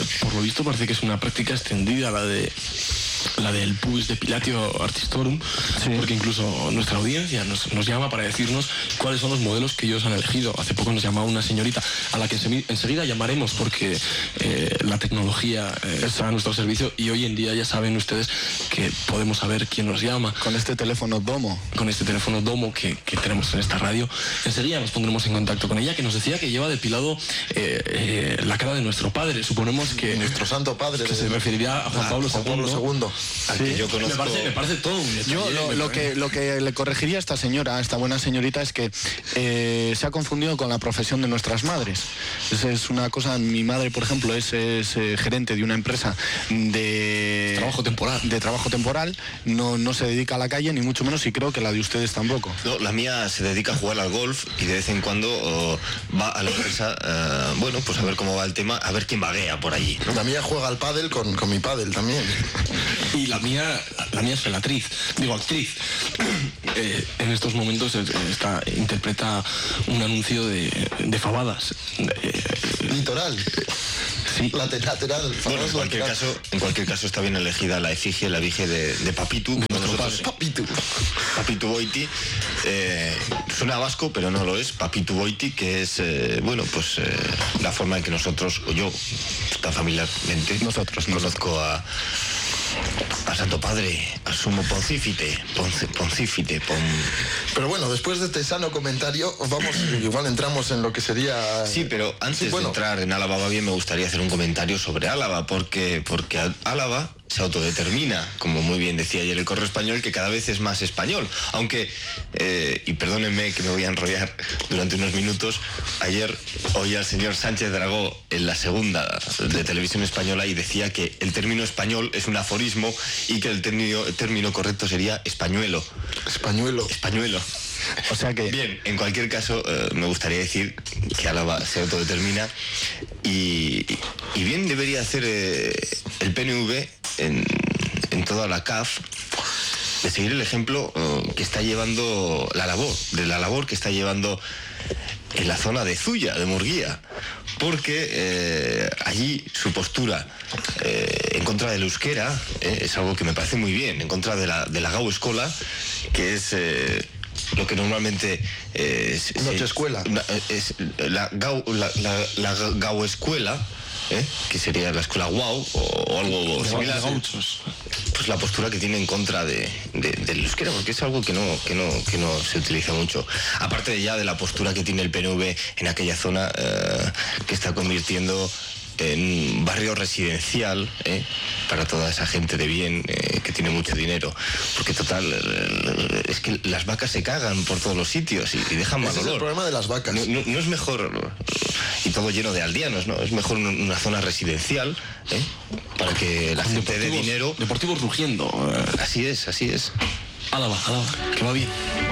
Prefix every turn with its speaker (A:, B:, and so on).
A: por lo visto parece que es una práctica extendida la del pubis depilatio artistorum, sí. Porque incluso nuestra audiencia nos llama para decirnos cuáles son los modelos que ellos han elegido. Hace poco nos llamaba una señorita a la que enseguida llamaremos porque la tecnología está a nuestro servicio y hoy en día ya saben ustedes que podemos saber quién nos llama.
B: Con este teléfono Domo.
A: Con este teléfono Domo que tenemos en esta radio. Enseguida nos pondremos en contacto con ella, que nos decía que lleva depilado la cara de nuestro padre. Suponemos que...
C: Nuestro santo padre.
A: Que se referirá a Juan Pablo II.
C: Al que yo conozco.
A: Me parece todo un detalle.
B: Lo que le corregiría a esta señora, a esta buena señorita, es que se ha confundido con la profesión de nuestras madres. Es una cosa, mi madre, por ejemplo, es gerente de una empresa de trabajo temporal, no se dedica a la calle, ni mucho menos, y creo que la de ustedes tampoco.
D: No, la mía se dedica a jugar al golf y de vez en cuando va a la empresa, bueno, pues a ver cómo va el tema, a ver quién vaguea por allí, ¿no?
C: La mía juega al pádel con mi pádel también.
A: Y la mía es actriz. En estos momentos interpreta un anuncio de fabadas.
C: Litoral.
A: Sí.
C: Lateral.
D: Bueno, en cualquier caso está bien elegida la efigie, la vigie de Papitu. Papitu Boiti. Suena vasco, pero no lo es. Papitu Boiti, que es, la forma en que nosotros, o yo, tan familiarmente, conozco a Santo Padre, al Sumo Poncífite.
C: Pero bueno, después de este sano comentario, igual entramos en lo que sería...
D: Sí, pero antes de entrar en Álava va bien, me gustaría hacer un comentario sobre Álava, porque Álava se autodetermina, como muy bien decía ayer el Correo Español, que cada vez es más español. Aunque, y perdónenme que me voy a enrollar durante unos minutos, ayer oí al señor Sánchez Dragó en la segunda de Televisión Española y decía que el término español es un aforismo y que el término correcto sería españuelo. Españuelo.
B: O sea que...
D: Bien, en cualquier caso, me gustaría decir que Álava se autodetermina y bien debería hacer el PNV en toda la CAF de seguir el ejemplo que está llevando la labor que está llevando en la zona de Zuya, de Murguía, porque allí su postura en contra del euskera es algo que me parece muy bien, en contra de la Gau Escola, que es lo que normalmente
C: Noche Escuela.
D: Es la Gau Escuela, que sería la escuela Guau o algo similar. Pues la postura que tiene en contra del euskera, porque es algo que no se utiliza mucho. Aparte ya de la postura que tiene el PNV en aquella zona que está convirtiendo en barrio residencial para toda esa gente de bien que tiene mucho dinero, porque total es que las vacas se cagan por todos los sitios y dejan mal olor.
C: Ese es el problema de las vacas.
D: No es mejor, y todo lleno de aldeanos, ¿no? Es mejor una zona residencial para que la gente de dinero...
A: Deportivos rugiendo.
D: Así es.
A: Álava, que va bien.